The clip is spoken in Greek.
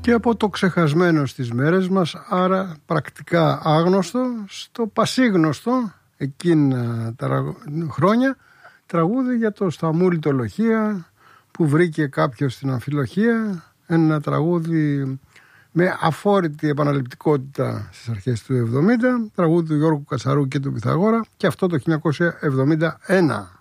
Και από το ξεχασμένο στις μέρες μας, άρα πρακτικά άγνωστο, στο πασίγνωστο εκείνα τα χρόνια τραγούδι για το Σταμούλη το Λοχεία που βρήκε κάποιος στην αμφιλοχεία, ένα τραγούδι με αφόρητη επαναληπτικότητα στις αρχές του 70, τραγούδι του Γιώργου Κατσαρού και του Πυθαγόρα, και αυτό το 1971.